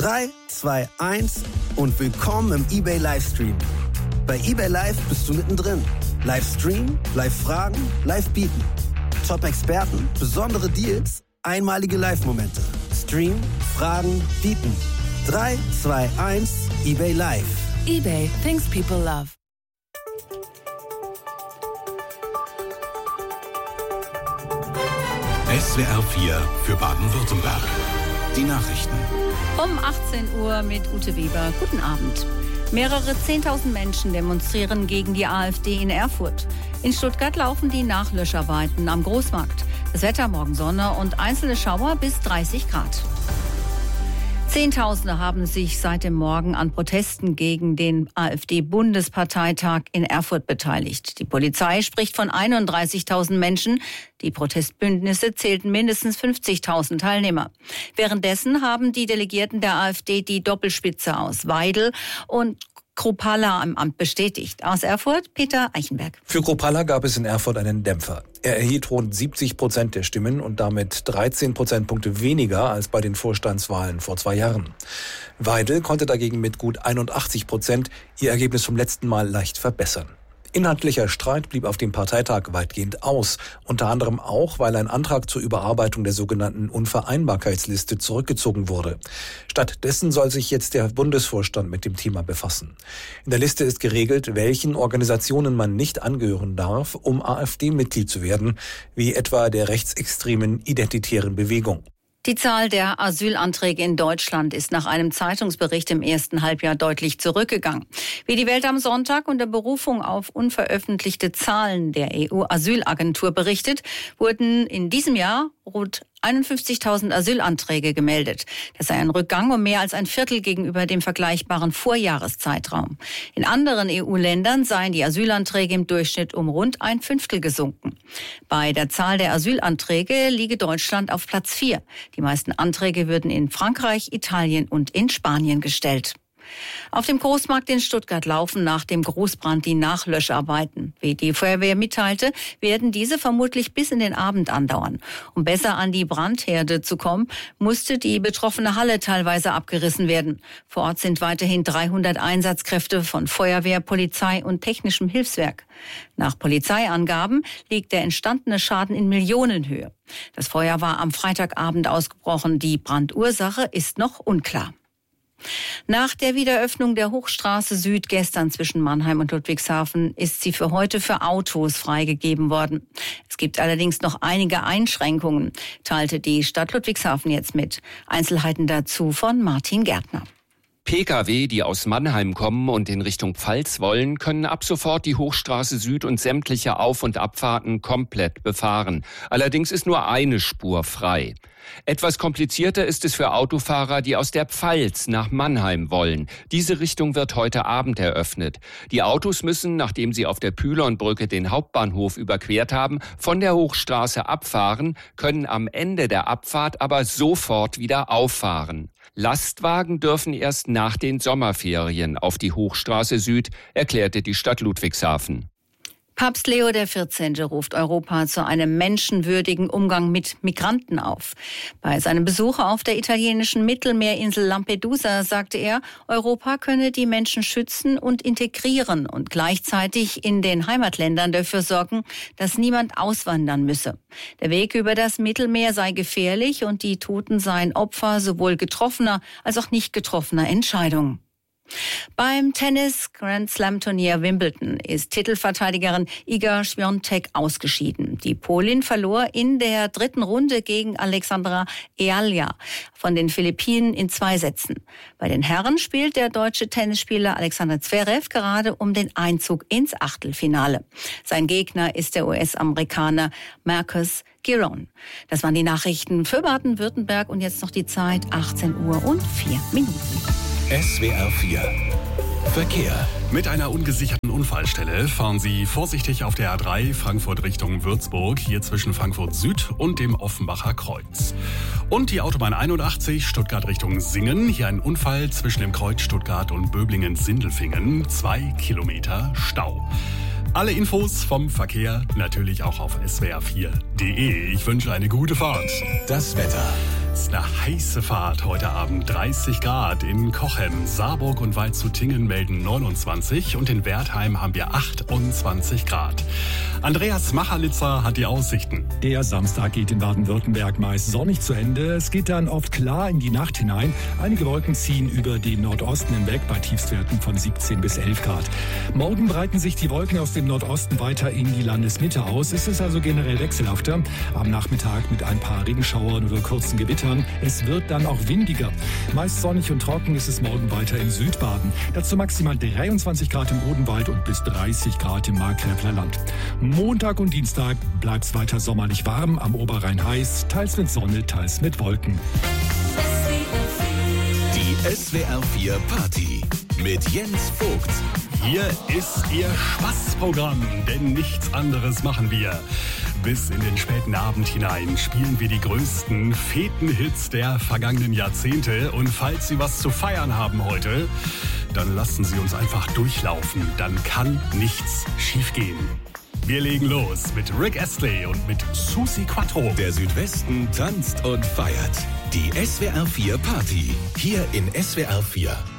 3, 2, 1 und willkommen im eBay Livestream. Bei eBay Live bist du mittendrin. Livestream, Live-Fragen, Live-Bieten. Top-Experten, besondere Deals, einmalige Live-Momente. Stream, Fragen, Bieten. 3, 2, 1, eBay Live. eBay, things people love. SWR 4 für Baden-Württemberg. Die Nachrichten. Um 18 Uhr mit Ute Weber. Guten Abend. Mehrere 10.000 Menschen demonstrieren gegen die AfD in Erfurt. In Stuttgart laufen die Nachlöscharbeiten am Großmarkt. Das Wetter morgen Sonne und einzelne Schauer bis 30 Grad. Zehntausende haben sich seit dem Morgen an Protesten gegen den AfD-Bundesparteitag in Erfurt beteiligt. Die Polizei spricht von 31.000 Menschen. Die Protestbündnisse zählten mindestens 50.000 Teilnehmer. Währenddessen haben die Delegierten der AfD die Doppelspitze aus Weidel und Kruppalla im Amt bestätigt. Aus Erfurt, Peter Eichenberg. Für Kruppalla gab es in Erfurt einen Dämpfer. Er erhielt rund 70% der Stimmen und damit 13 Prozentpunkte weniger als bei den Vorstandswahlen vor 2 Jahren. Weidel konnte dagegen mit gut 81% ihr Ergebnis vom letzten Mal leicht verbessern. Inhaltlicher Streit blieb auf dem Parteitag weitgehend aus, unter anderem auch, weil ein Antrag zur Überarbeitung der sogenannten Unvereinbarkeitsliste zurückgezogen wurde. Stattdessen soll sich jetzt der Bundesvorstand mit dem Thema befassen. In der Liste ist geregelt, welchen Organisationen man nicht angehören darf, um AfD-Mitglied zu werden, wie etwa der rechtsextremen Identitären Bewegung. Die Zahl der Asylanträge in Deutschland ist nach einem Zeitungsbericht im ersten Halbjahr deutlich zurückgegangen. Wie die Welt am Sonntag unter Berufung auf unveröffentlichte Zahlen der EU-Asylagentur berichtet, wurden in diesem Jahr rund 51.000 Asylanträge gemeldet. Das sei ein Rückgang um mehr als ein Viertel gegenüber dem vergleichbaren Vorjahreszeitraum. In anderen EU-Ländern seien die Asylanträge im Durchschnitt um rund ein Fünftel gesunken. Bei der Zahl der Asylanträge liege Deutschland auf Platz 4. Die meisten Anträge würden in Frankreich, Italien und in Spanien gestellt. Auf dem Großmarkt in Stuttgart laufen nach dem Großbrand die Nachlöscharbeiten. Wie die Feuerwehr mitteilte, werden diese vermutlich bis in den Abend andauern. Um besser an die Brandherde zu kommen, musste die betroffene Halle teilweise abgerissen werden. Vor Ort sind weiterhin 300 Einsatzkräfte von Feuerwehr, Polizei und technischem Hilfswerk. Nach Polizeiangaben liegt der entstandene Schaden in Millionenhöhe. Das Feuer war am Freitagabend ausgebrochen. Die Brandursache ist noch unklar. Nach der Wiederöffnung der Hochstraße Süd gestern zwischen Mannheim und Ludwigshafen ist sie für heute für Autos freigegeben worden. Es gibt allerdings noch einige Einschränkungen, teilte die Stadt Ludwigshafen jetzt mit. Einzelheiten dazu von Martin Gärtner. Pkw, die aus Mannheim kommen und in Richtung Pfalz wollen, können ab sofort die Hochstraße Süd und sämtliche Auf- und Abfahrten komplett befahren. Allerdings ist nur eine Spur frei. Etwas komplizierter ist es für Autofahrer, die aus der Pfalz nach Mannheim wollen. Diese Richtung wird heute Abend eröffnet. Die Autos müssen, nachdem sie auf der Pylonbrücke den Hauptbahnhof überquert haben, von der Hochstraße abfahren, können am Ende der Abfahrt aber sofort wieder auffahren. Lastwagen dürfen erst nach den Sommerferien auf die Hochstraße Süd, erklärte die Stadt Ludwigshafen. Papst Leo XIV. Ruft Europa zu einem menschenwürdigen Umgang mit Migranten auf. Bei seinem Besuch auf der italienischen Mittelmeerinsel Lampedusa sagte er, Europa könne die Menschen schützen und integrieren und gleichzeitig in den Heimatländern dafür sorgen, dass niemand auswandern müsse. Der Weg über das Mittelmeer sei gefährlich und die Toten seien Opfer sowohl getroffener als auch nicht getroffener Entscheidungen. Beim Tennis-Grand-Slam-Turnier Wimbledon ist Titelverteidigerin Iga Świątek ausgeschieden. Die Polin verlor in der 3. Runde gegen Alexandra Ealia von den Philippinen in 2 Sätzen. Bei den Herren spielt der deutsche Tennisspieler Alexander Zverev gerade um den Einzug ins Achtelfinale. Sein Gegner ist der US-Amerikaner Marcus Giron. Das waren die Nachrichten für Baden-Württemberg und jetzt noch die Zeit 18 Uhr und 4 Minuten. SWR 4 Verkehr. Mit einer ungesicherten Unfallstelle fahren Sie vorsichtig auf der A3 Frankfurt Richtung Würzburg, hier zwischen Frankfurt Süd und dem Offenbacher Kreuz. Und die Autobahn 81 Stuttgart Richtung Singen, hier ein Unfall zwischen dem Kreuz Stuttgart und Böblingen-Sindelfingen, 2 Kilometer Stau. Alle Infos vom Verkehr natürlich auch auf swr4.de. Ich wünsche eine gute Fahrt. Das Wetter. wird's eine heiße Fahrt heute Abend. 30 Grad in Cochem, Saarburg und Waldshutingen melden 29 und in Wertheim haben wir 28 Grad. Andreas Machalitzer hat die Aussichten. Der Samstag geht in Baden-Württemberg meist sonnig zu Ende. Es geht dann oft klar in die Nacht hinein. Einige Wolken ziehen über den Nordosten hinweg bei Tiefstwerten von 17 bis 11 Grad. Morgen breiten sich die Wolken aus dem Nordosten weiter in die Landesmitte aus. Es ist also generell wechselhafter. Am Nachmittag mit ein paar Regenschauern oder kurzen Gewittern. Es wird dann auch windiger. Meist sonnig und trocken ist es morgen weiter in Südbaden. Dazu maximal 23 Grad im Odenwald und bis 30 Grad im Markgräfler Land. Montag und Dienstag bleibt es weiter sommerlich warm, am Oberrhein heiß, teils mit Sonne, teils mit Wolken. Die SWR 4 Party mit Jens Vogt. Hier ist Ihr Spaßprogramm, denn nichts anderes machen wir. Bis in den späten Abend hinein spielen wir die größten Fetenhits der vergangenen Jahrzehnte. Und falls Sie was zu feiern haben heute, dann lassen Sie uns einfach durchlaufen. Dann kann nichts schiefgehen. Wir legen los mit Rick Astley und mit Susi Quattro. Der Südwesten tanzt und feiert. Die SWR 4 Party. Hier in SWR 4.